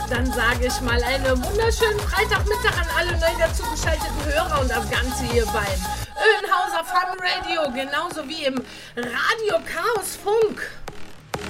Dann sage ich mal einen wunderschönen Freitagmittag an alle neu dazugeschalteten Hörer und das Ganze hier beim Oeynhauser Fun Radio, genauso wie im Radio Chaos Funk.